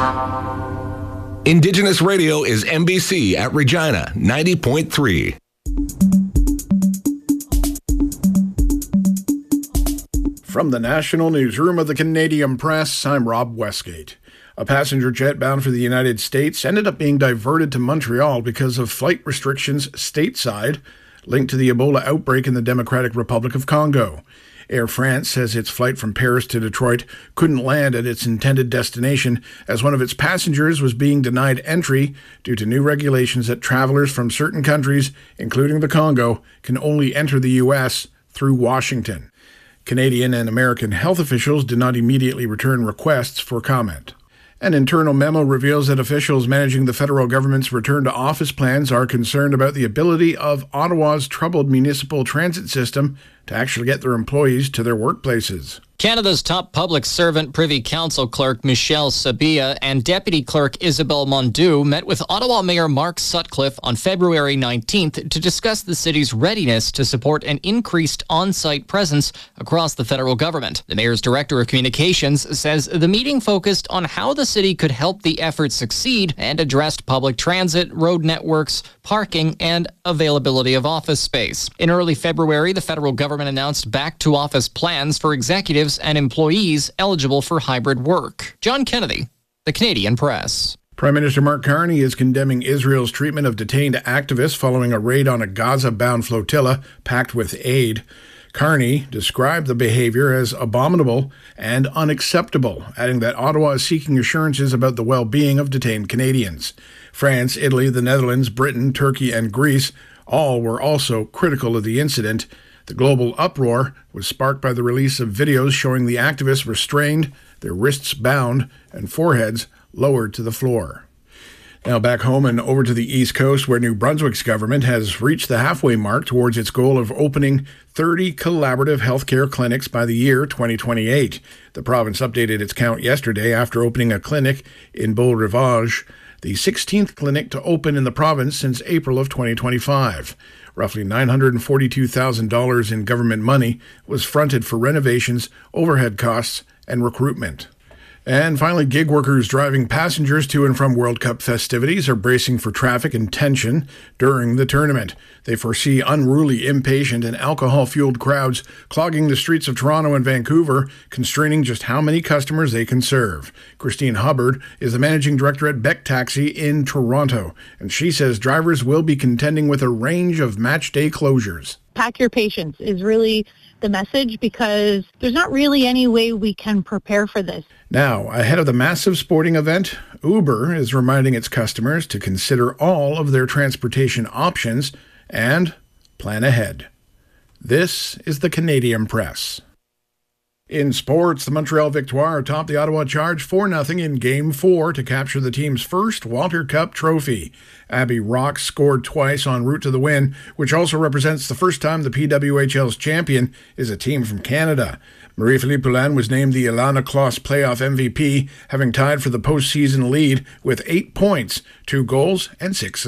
Indigenous Radio is MBC at Regina, 90.3. From the National Newsroom of the Canadian Press, I'm Rob Westgate. A passenger jet bound for the United States ended up being diverted to Montreal because of flight restrictions stateside, linked to the Ebola outbreak in the Democratic Republic of Congo. Air France says its flight from Paris to Detroit couldn't land at its intended destination as one of its passengers was being denied entry due to new regulations that travelers from certain countries, including the Congo, can only enter the U.S. through Washington. Canadian and American health officials did not immediately return requests for comment. An internal memo reveals that officials managing the federal government's return-to-office plans are concerned about the ability of Ottawa's troubled municipal transit system to actually get their employees to their workplaces. Canada's top public servant Privy Council clerk Michelle Sabia and Deputy Clerk Isabelle Mondu met with Ottawa Mayor Mark Sutcliffe on February 19th to discuss the city's readiness to support an increased on-site presence across the federal government. The mayor's director of communications says the meeting focused on how the city could help the effort succeed and addressed public transit, road networks, parking, and availability of office space. In early February, the federal government announced back-to-office plans for executives and employees eligible for hybrid work. John Kennedy, the Canadian Press. Prime Minister Mark Carney is condemning Israel's treatment of detained activists following a raid on a Gaza-bound flotilla packed with aid. Carney described the behavior as abominable and unacceptable, adding that Ottawa is seeking assurances about the well-being of detained Canadians. France, Italy, the Netherlands, Britain, Turkey, and Greece all were also critical of the incident. The global uproar was sparked by the release of videos showing the activists restrained, their wrists bound, and foreheads lowered to the floor. Now back home and over to the East Coast, where New Brunswick's government has reached the halfway mark towards its goal of opening 30 collaborative healthcare clinics by the year 2028. The province updated its count yesterday after opening a clinic in Beau-Rivage, the 16th clinic to open in the province since April of 2025. Roughly $942,000 in government money was fronted for renovations, overhead costs, and recruitment. And finally, gig workers driving passengers to and from World Cup festivities are bracing for traffic and tension during the tournament. They foresee unruly, impatient, and alcohol-fueled crowds clogging the streets of Toronto and Vancouver, constraining just how many customers they can serve. Christine Hubbard is the managing director at Beck Taxi in Toronto, and she says drivers will be contending with a range of match day closures. Pack your patience is really the message, because there's not really any way we can prepare for this. Now, ahead of the massive sporting event, Uber is reminding its customers to consider all of their transportation options and plan ahead. This is the Canadian Press. In sports, the Montreal Victoire topped the Ottawa Charge 4-0 in Game 4 to capture the team's first Walter Cup trophy. Abby Rock scored twice en route to the win, which also represents the first time the PWHL's champion is a team from Canada. Marie-Philippe Poulin was named the Ilana Kloss playoff MVP, having tied for the postseason lead with 8 points, 2 goals, and 6 assists.